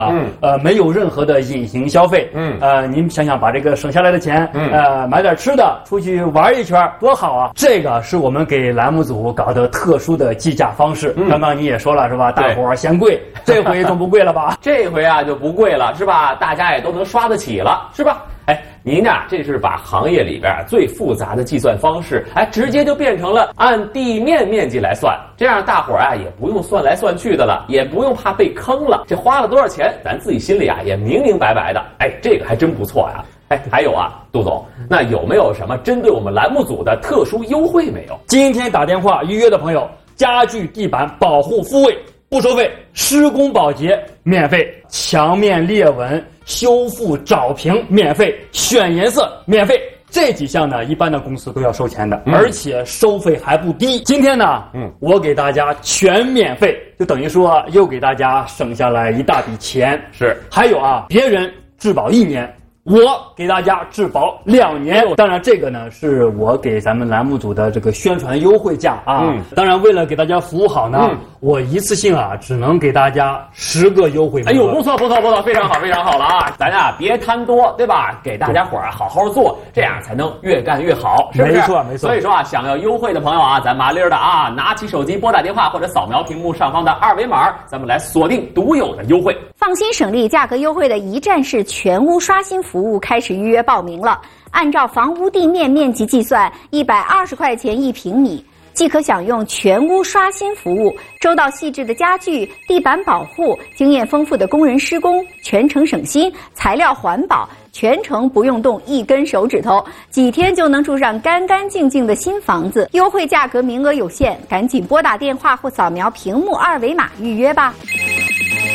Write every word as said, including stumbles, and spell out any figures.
啊，嗯，呃，没有任何的隐形消费，嗯，呃，您想想把这个省下来的钱，嗯，呃，买点吃的，出去玩一圈，多好啊！这个是我们给栏目组搞的特殊的计价方式。嗯、刚刚你也说了是吧？大伙儿嫌贵，这回总不贵了吧？ 这回啊就不贵了是吧？大家也都能刷得起了是吧？哎，您呀，这是把行业里边最复杂的计算方式，哎，直接就变成了按地面面积来算，这样大伙儿啊也不用算来算去的了，也不用怕被坑了。这花了多少钱，咱自己心里啊也明明白白的。哎，这个还真不错呀。哎，还有啊，杜总，那有没有什么针对我们栏目组的特殊优惠没有？ 今天打电话预约的朋友，家具地板保护复位不收费，施工保洁免费，墙面裂纹修复找平免费，选颜色免费。这几项呢，一般的公司都要收钱的，嗯、而且收费还不低。今天呢，嗯，我给大家全免费，就等于说又给大家省下来一大笔钱。 是， 还有啊，别人质保一年，我给大家质保两年。当然，这个呢是我给咱们栏目组的这个宣传优惠价啊。嗯、当然，为了给大家服务好呢，嗯、我一次性啊只能给大家十个优惠。 哎呦，不错不错不错，非常好非常好了啊！咱呀别贪多，对吧？给大家伙儿好好做，这样才能越干越好，是不是？ 没错没错。 所以说啊，想要优惠的朋友啊，咱麻利儿的啊，拿起手机拨打电话或者扫描屏幕上方的二维码，咱们来锁定独有的优惠。 放心省力，价格优惠的一站式全屋刷新服务开始预约报名了。按照房屋地面面积计算，一百二十块钱一平米，即可享用全屋刷新服务，周到细致的家具、地板保护，经验丰富的工人施工，全程省心，材料环保，全程不用动一根手指头，几天就能住上干干净净的新房子。优惠价格名额有限，赶紧拨打电话或扫描屏幕二维码预约吧。